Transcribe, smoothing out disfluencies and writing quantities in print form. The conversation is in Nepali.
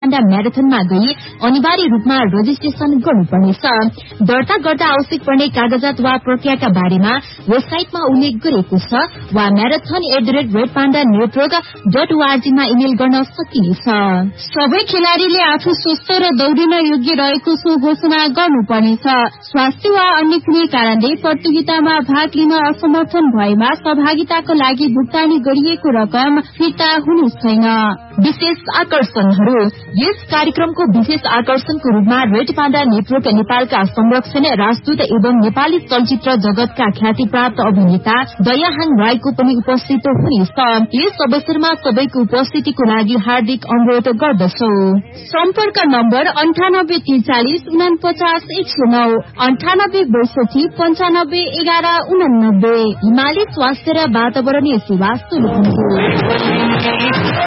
पाण्डा म्याराथनमा गई अनिवार्य रूपमा रजिस्ट्रेशन गर्नुपर्नेछ। दर्ता गर्दा आवश्यक पर्ने कागजात वा प्रक्रियाका बारेमा वेबसाइटमा उल्लेख गरिएको छ वा marathon@redpandanetwork.org मा इमेल गर्न सकिनेछ। सबै खेलाड़ीले आफू स्वस्थ र दौडिन योग्य रहेको सो घोषणा गर्नुपर्नेछ। स्वास्थ्य वा अन्य कुनै कारणले प्रतियोगितामा भाग लिन असमर्थन भएमा सहभागिताको लागि भुक्तानी गरिएको रकम फिर्ता हुने छैन। विशेष आकर्षणहरू। यस कार्यक्रमको विशेष आकर्षणको रूपमा रेड पाण्डा नेटवर्क नेपालका संरक्षण राजदूत एवं नेपाली चलचित्र जगतका ख्याति प्राप्त अभिनेता दयाहाङ राईको पनि उपस्थित हुनेछ। यस अवसरमा सबैको उपस्थितिको लागि हार्दिक अनुरोध गर्दछौ। सम्पर्क नम्बर 9843494109 9862951189। हिमाली स्वास्थ्य र वातावरणीय सेवा सुरु।